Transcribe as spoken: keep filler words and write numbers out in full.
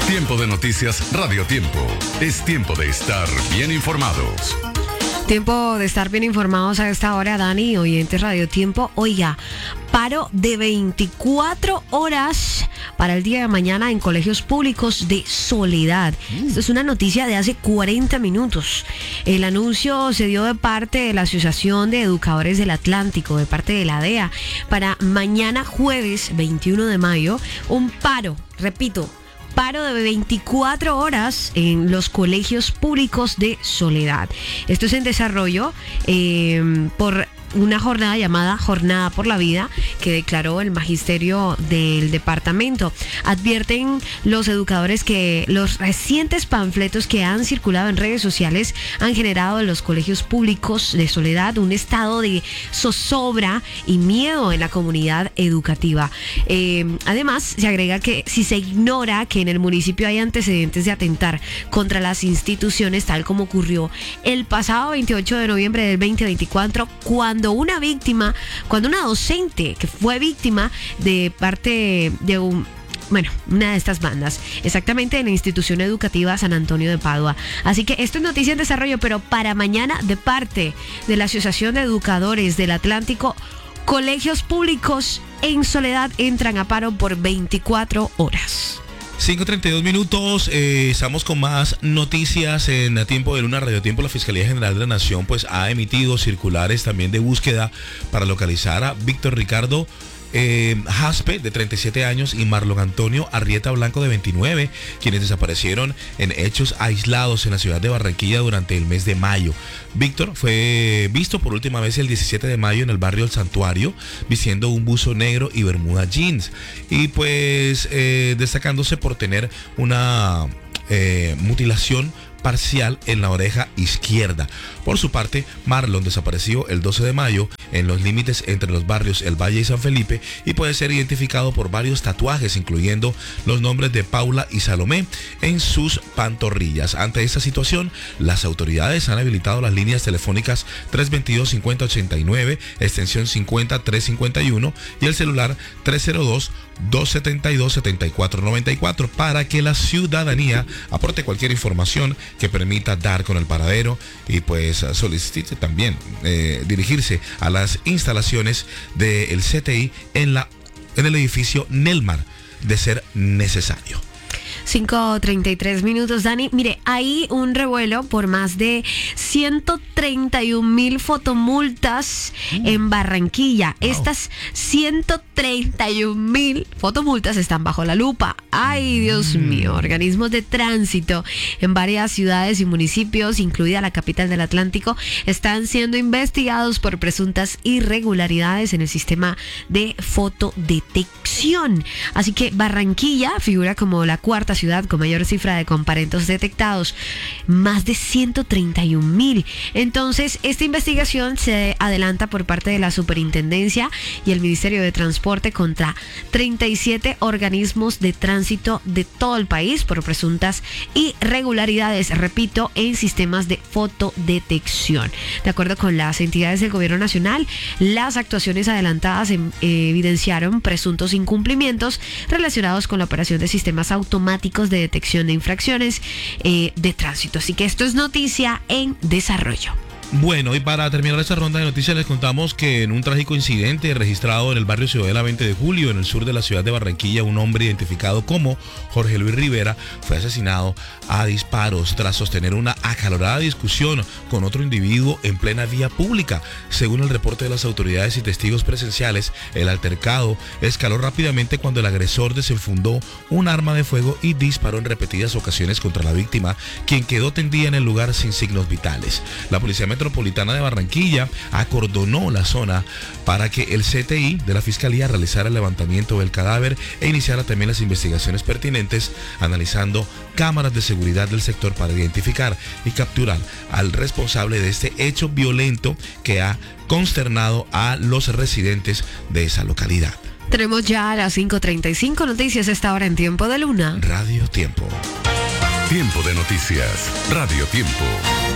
Tiempo de noticias Radio Tiempo. Es tiempo de estar bien informados. Tiempo de estar bien informados a esta hora, Dani, oyentes Radio Tiempo. Oiga, paro de veinticuatro horas para el día de mañana en colegios públicos de Soledad. Mm. Esto es una noticia de hace cuarenta minutos. El anuncio se dio de parte de la Asociación de Educadores del Atlántico, de parte de la D E A, para mañana jueves veintiuno de mayo, un paro, repito, paro de veinticuatro horas en los colegios públicos de Soledad. Esto es en desarrollo eh, por una jornada llamada Jornada por la Vida que declaró el magisterio del departamento. Advierten los educadores que los recientes panfletos que han circulado en redes sociales han generado en los colegios públicos de Soledad un estado de zozobra y miedo en la comunidad educativa. Eh, además, se agrega que si se ignora que en el municipio hay antecedentes de atentar contra las instituciones, tal como ocurrió el pasado veintiocho de noviembre del veinte veinticuatro, cuando Cuando una víctima, cuando una docente que fue víctima de parte de un, bueno, una de estas bandas, exactamente en la institución educativa San Antonio de Padua. Así que esto es noticia en desarrollo, pero para mañana, de parte de la Asociación de Educadores del Atlántico, colegios públicos en Soledad entran a paro por veinticuatro horas. cinco treinta y dos minutos, eh, estamos con más noticias en A Tiempo de Luna, Radio Tiempo. La Fiscalía General de la Nación pues ha emitido circulares también de búsqueda para localizar a Víctor Ricardo Eh, Jaspe, de treinta y siete años, y Marlon Antonio Arrieta Blanco, de veintinueve, quienes desaparecieron en hechos aislados en la ciudad de Barranquilla durante el mes de mayo. Víctor fue visto por última vez el diecisiete de mayo en el barrio El Santuario, vistiendo un buzo negro y bermuda jeans, y pues eh, destacándose por tener una eh, mutilación parcial en la oreja izquierda. Por su parte, Marlon desapareció el doce de mayo en los límites entre los barrios El Valle y San Felipe y puede ser identificado por varios tatuajes, incluyendo los nombres de Paula y Salomé en sus pantorrillas. Ante esta situación, las autoridades han habilitado las líneas telefónicas tres veintidós cincuenta ochenta y nueve, extensión cincuenta trescientos cincuenta y uno, y el celular tres cero dos dos setenta y dos setenta y cuatro noventa y cuatro para que la ciudadanía aporte cualquier información que permita dar con el paradero y pues solicite también eh, dirigirse a las instalaciones del C T I en, la, en el edificio Nelmar de ser necesario. cinco treinta y tres minutos, Dani. Mire, hay un revuelo por más de ciento treinta y un mil fotomultas mm. en Barranquilla. Wow. Estas ciento treinta y un mil fotomultas están bajo la lupa. Ay, Dios mm. mío. Organismos de tránsito en varias ciudades y municipios, incluida la capital del Atlántico, están siendo investigados por presuntas irregularidades en el sistema de fotodetección. Así que Barranquilla figura como la cuarta ciudad con mayor cifra de comparentos detectados, más de ciento treinta y un mil. Entonces, esta investigación se adelanta por parte de la Superintendencia y el Ministerio de Transporte contra treinta y siete organismos de tránsito de todo el país por presuntas irregularidades, repito, en sistemas de fotodetección. De acuerdo con las entidades del gobierno nacional, las actuaciones adelantadas en, eh, evidenciaron presuntos incumplimientos relacionados con la operación de sistemas automáticos de detección de infracciones eh, de tránsito. Así que esto es noticia en desarrollo. Bueno, y para terminar esta ronda de noticias les contamos que en un trágico incidente registrado en el barrio Ciudadela veinte de julio, en el sur de la ciudad de Barranquilla, un hombre identificado como Jorge Luis Rivera fue asesinado a disparos tras sostener una acalorada discusión con otro individuo en plena vía pública. Según el reporte de las autoridades y testigos presenciales, el altercado escaló rápidamente cuando el agresor desenfundó un arma de fuego y disparó en repetidas ocasiones contra la víctima, quien quedó tendida en el lugar sin signos vitales. La policía Metropolitana de Barranquilla acordonó la zona para que el C T I de la Fiscalía realizara el levantamiento del cadáver e iniciara también las investigaciones pertinentes, analizando cámaras de seguridad del sector para identificar y capturar al responsable de este hecho violento que ha consternado a los residentes de esa localidad. Tenemos ya a las cinco treinta y cinco noticias a esta hora en Tiempo de Luna. Radio Tiempo. Tiempo de noticias. Radio Tiempo.